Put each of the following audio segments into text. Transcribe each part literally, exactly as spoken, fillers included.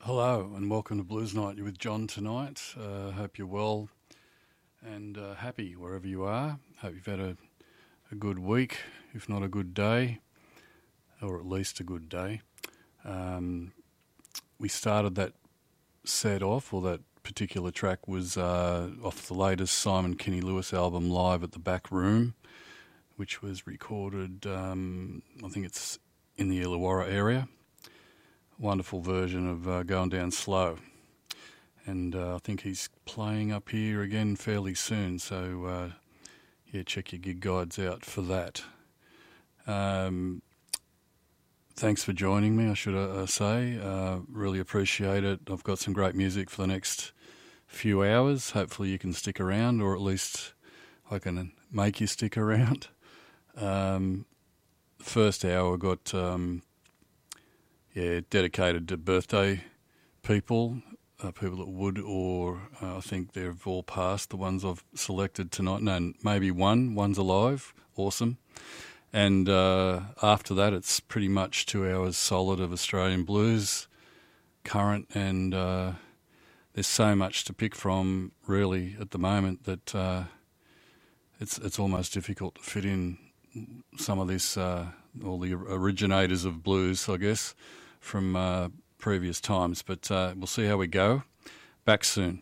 Hello and welcome to Blues Night. You're with John tonight. I uh, hope you're well and uh, happy wherever you are. Hope you've had a, a good week, if not a good day, or at least a good day. Um, we started that set off, or that particular track was uh, off the latest Simon Kenny Lewis album, Live at the Back Room, which was recorded, um, I think it's in the Illawarra area. Wonderful version of uh, Going Down Slow. And uh, I think he's playing up here again fairly soon, so uh, yeah, check your gig guides out for that. Um, thanks for joining me, I should uh, say. Uh, really appreciate it. I've got some great music for the next few hours. Hopefully you can stick around, or at least I can make you stick around. Um, first hour got... Um, Yeah, dedicated to birthday people, uh, people that would, or uh, I think they've all passed, the ones I've selected tonight. No, maybe one, one's alive, awesome. And uh, after that, it's pretty much two hours solid of Australian blues, current, and uh, there's so much to pick from, really, at the moment that uh, it's it's almost difficult to fit in some of this, uh, all the originators of blues, I guess, from uh, previous times, but uh, we'll see how we go. Back soon.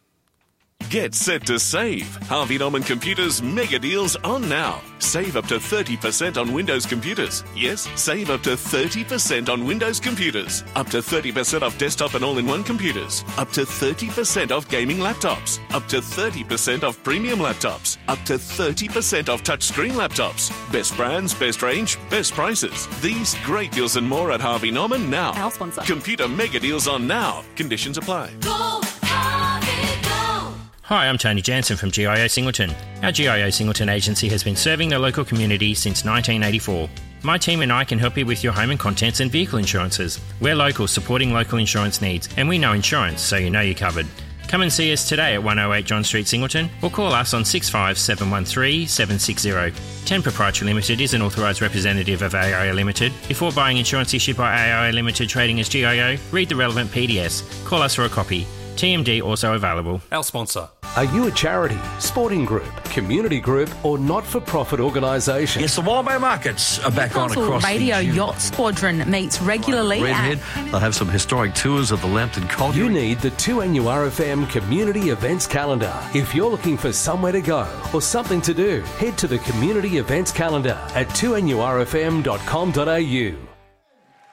Get set to save. Harvey Norman Computers mega deals on now. Save up to thirty percent on Windows computers. Yes, save up to thirty percent on Windows computers. Up to thirty percent off desktop and all-in-one computers. Up to thirty percent off gaming laptops. Up to thirty percent off premium laptops. Up to thirty percent off touchscreen laptops. Best brands, best range, best prices. These great deals and more at Harvey Norman now. Our sponsor. Computer mega deals on now. Conditions apply. Go, Harvey, go! Hi, I'm Tony Jansen from G I O Singleton. Our G I O Singleton agency has been serving the local community since nineteen eighty-four. My team and I can help you with your home and contents and vehicle insurances. We're local, supporting local insurance needs, and we know insurance, so you know you're covered. Come and see us today at one oh eight John Street, Singleton, or call us on six five seven one three seven six zero. ten Proprietary Limited is an authorised representative of A I O Limited. Before buying insurance issued by A I O Limited trading as G I O, read the relevant P D S. Call us for a copy. T M D also available. Our sponsor. Are you a charity, sporting group, community group, or not-for-profit organisation? Yes, the Wallaby Markets are back on Newcastle across Radio the Yacht Squadron meets regularly Redhead. at... They'll have some historic tours of the Lambton culture. You need the two N U R F M Community Events Calendar. If you're looking for somewhere to go or something to do, head to the Community Events Calendar at two N U R F M dot com dot A U.